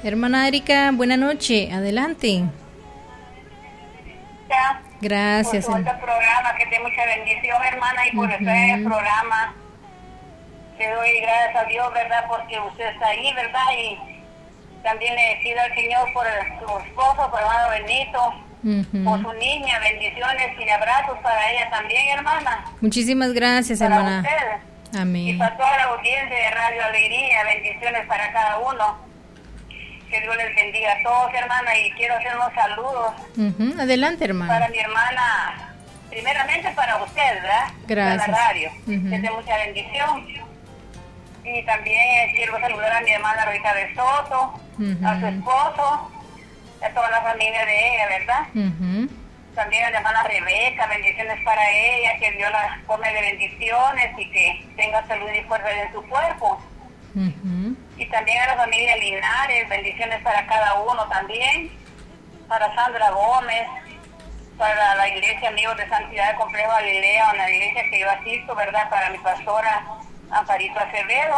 Hermana Erika, buena noche, adelante. Gracias. Por este programa, que te mucha bendición, hermana, y por este programa le doy gracias a Dios, ¿verdad? Porque usted está ahí, ¿verdad? Y también le pido al Señor por su esposo, por hermano Benito, por su niña, bendiciones y abrazos para ella también, hermana. Muchísimas gracias, para hermana. Usted. Amén. Y para toda la audiencia de Radio Alegría, bendiciones para cada uno. Que Dios les bendiga a todos, hermana, y quiero hacer unos saludos. Adelante, hermana. Para mi hermana, primeramente para usted, ¿verdad? Gracias. Para la radio, que de mucha bendición. Y también quiero saludar a mi hermana Rita de Soto, a su esposo, a toda la familia de ella, ¿verdad? También a la hermana Rebeca, bendiciones para ella, que Dios la come de bendiciones y que tenga salud y fuerza en su cuerpo. Y también a la familia Linares, bendiciones para cada uno también, para Sandra Gómez, para la iglesia Amigos de Santidad de Complejo Galilea, una iglesia que yo asisto, ¿verdad? Para mi pastora Amparito Acevedo,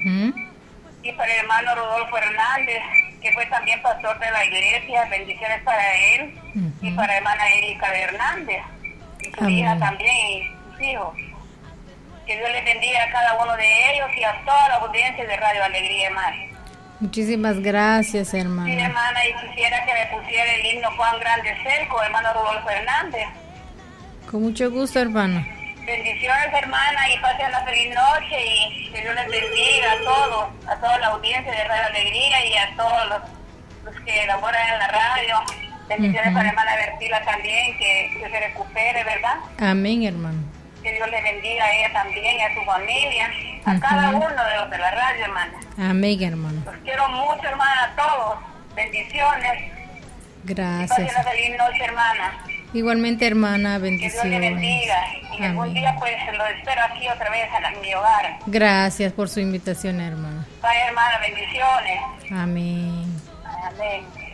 y para el hermano Rodolfo Hernández, que fue también pastor de la iglesia, bendiciones para él, y para la hermana Erika Hernández, y su hija también, y sus hijos. Que Dios les bendiga a cada uno de ellos y a toda la audiencia de Radio Alegría, hermana. Muchísimas gracias, hermana. Sí, hermana, y quisiera que me pusiera el himno Cuán Grande Cerco, hermano Rodolfo Hernández. Con mucho gusto, hermana. Bendiciones, hermana, y pasen una feliz noche y que Dios les bendiga a todos, a toda la audiencia de Radio Alegría y a todos los que elaboran en la radio. Bendiciones para la hermana Bertila también, que se recupere, ¿verdad? Amén, hermano. Que Dios le bendiga a ella también y a su familia, a cada uno de los de la radio, hermana. Amén, hermano. Los quiero mucho, hermana, a todos. Bendiciones. Gracias. Y pasen una feliz noche, hermana. Igualmente, hermana, bendiciones. Que Dios le bendiga. Y algún día, pues, lo espero aquí otra vez en mi hogar. Gracias por su invitación, hermana. Bye, hermana, bendiciones. Amén. Amén.